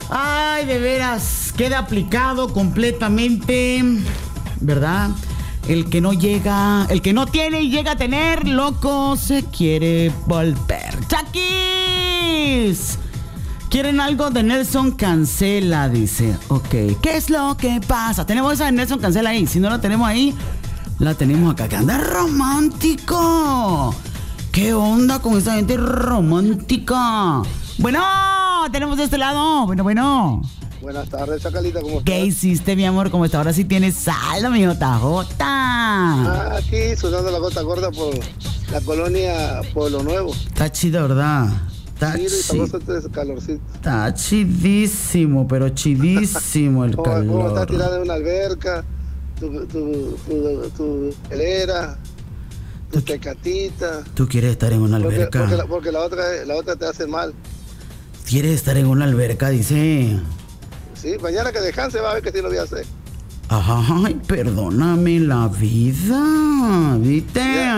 Ay, de veras, queda aplicado completamente, ¿verdad? El que no tiene y llega a tener, loco, se quiere volver. ¡Chaquis! ¿Quieren algo de Nelson Cancela? Dice. Ok. ¿Qué es lo que pasa? Tenemos esa de Nelson Cancela ahí. Si no la tenemos ahí, la tenemos acá. ¡Que anda romántico! ¿Qué onda con esa gente romántica? Bueno, tenemos de este lado. Bueno. Buenas tardes, Chacalita, ¿cómo estás? ¿Qué hiciste, mi amor? ¿Cómo está? Ahora sí tienes saldo, mi JJ. Aquí, sudando la gota gorda por la colonia Pueblo Nuevo. Está chido, ¿verdad? Está chidísimo, pero chidísimo el calor. ¿Cómo estás tirada en una alberca? Tu helera, tu tecatita. ¿Tú quieres estar en una alberca? Porque la otra te hace mal. ¿Quieres estar en una alberca? Dice. Sí, mañana que descanse va a ver que sí lo voy a hacer. Ay, perdóname la vida, ¿viste?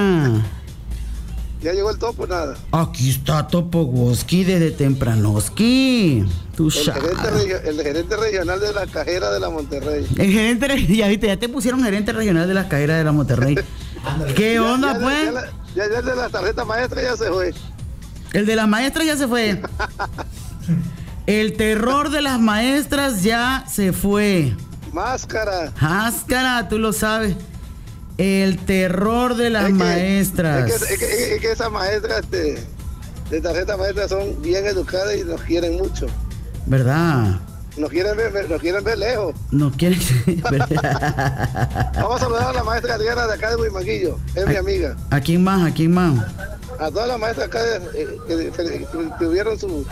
¿Ya llegó el topo? Nada. Aquí está Topowoski desde tempranoski. El gerente regional de la cajera de la Monterrey. El gerente, ya viste, ya te pusieron gerente regional de la cajera de la Monterrey. ¿Qué onda, pues? Ya el de la tarjeta maestra ya se fue. El de las maestras ya se fue. El terror de las maestras ya se fue. Máscara, tú lo sabes. El terror de las maestras. Es que esas maestras de tarjeta maestra son bien educadas y nos quieren mucho. ¿Verdad? Nos quieren ver lejos. Nos quieren ver. Vamos a saludar a la maestra Adriana de acá de Huimanguillo. Es mi amiga. ¿A quién más? A todas las maestras acá que tuvieron sus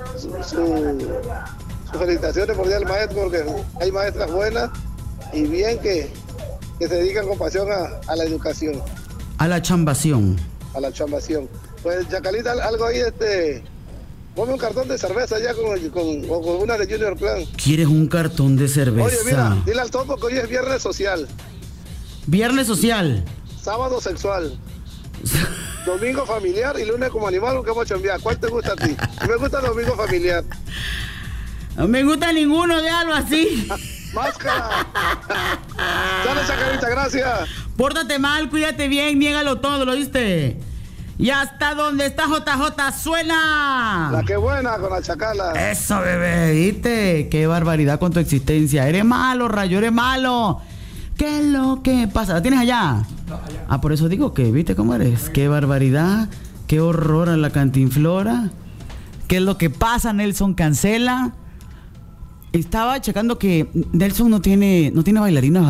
felicitaciones por Día del Maestro, porque hay maestras buenas y bien que se dedican con pasión a la educación. A la chambación. Pues, Chacalita, algo ahí, ponme un cartón de cerveza ya con una de Junior Clan. ¿Quieres un cartón de cerveza? Oye, mira, dile al topo que hoy es viernes social. Viernes social. Sábado sexual. Domingo familiar y lunes como animal, que vamos a chambear. ¿Cuál te gusta a ti? Me gusta el domingo familiar. No me gusta ninguno de algo así. Máscara. Dale, Chacalita, gracias. Pórtate mal, cuídate bien, niégalo todo, ¿lo viste? Y hasta donde está JJ suena. La que buena con la chacala. Eso, bebé, ¿viste? Qué barbaridad con tu existencia. Eres malo, Rayo, eres malo. ¿Qué es lo que pasa? ¿La tienes allá? No, allá. Por eso digo que, ¿viste cómo eres? Qué barbaridad, qué horror a la cantinflora. ¿Qué es lo que pasa, Nelson Cancela? Estaba checando que Nelson no tiene bailarinas,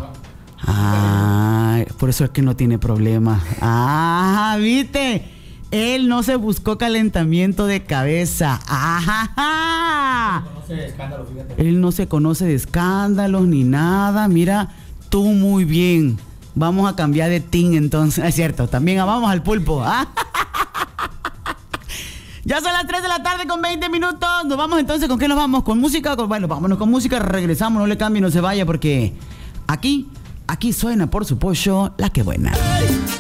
por eso es que no tiene problemas. ¿Viste? Él no se buscó calentamiento de cabeza. Él no se conoce de escándalos ni nada. Mira, tú muy bien. Vamos a cambiar de team entonces. Es cierto, también amamos al pulpo. Ya son las 3 de la tarde con 20 minutos. Nos vamos entonces, ¿con qué nos vamos? ¿Con música? Bueno, vámonos con música, regresamos, no le cambie, no se vaya, porque aquí suena, por supuesto, la que buena.